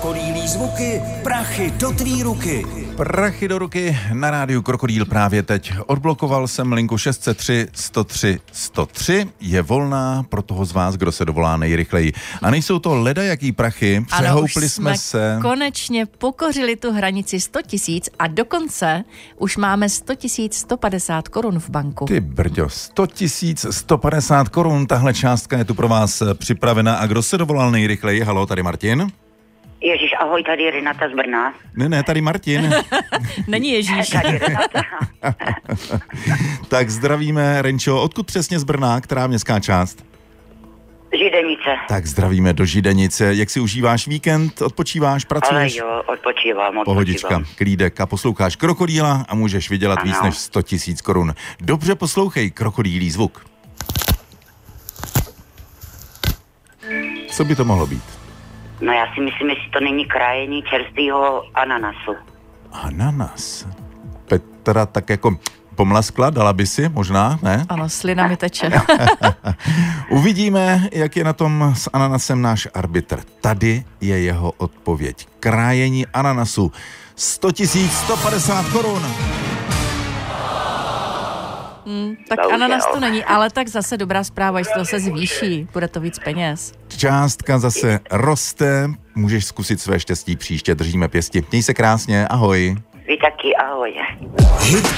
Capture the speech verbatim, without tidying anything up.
Krokodýlí zvuky, prachy do tvý ruky. Prachy do ruky na rádiu Krokodýl právě teď. Odblokoval jsem linku šest set tři sto tři sto tři. Je volná pro toho z vás, kdo se dovolá nejrychleji. A nejsou to ledajaký prachy. Přehoupli jsme, jsme se. Konečně pokořili tu hranici sto tisíc a dokonce už máme sto tisíc sto padesát korun v banku. Ty brďo, sto tisíc sto padesát korun. Tahle částka je tu pro vás připravena. A kdo se dovolal nejrychleji? Halo, tady Martin. Ježíš, ahoj, tady je Renata z Brna. Ne, ne, tady Martin. Není Ježíš. Tady Renata. Tak zdravíme, Renčo. Odkud přesně z Brna? Která městská část? Židenice. Tak zdravíme do Židenice. Jak si užíváš víkend? Odpočíváš, pracuješ? Ale jo, odpočívám, odpočívám. Pohodička, klídek a posloucháš Krokodýla a můžeš vydělat ano. víc než sto tisíc korun. Dobře poslouchej Krokodýlí zvuk. Co by to mohlo být? No já si myslím, jestli to není krájení čerstvého ananasu. Ananas? Petra tak jako pomlaskla, dala by si, možná, ne? Ano, slina mi teče. Uvidíme, jak je na tom s ananasem náš arbitr. Tady je jeho odpověď. Krájení ananasu. sto tisíc sto padesát korun. Hmm, tak ananas to není, ale tak zase dobrá zpráva, jestli to se zvýší, bude to víc peněz. Částka zase roste, můžeš zkusit své štěstí příště, držíme pěsti. Měj se krásně, ahoj. Vy taky, ahoj. Hit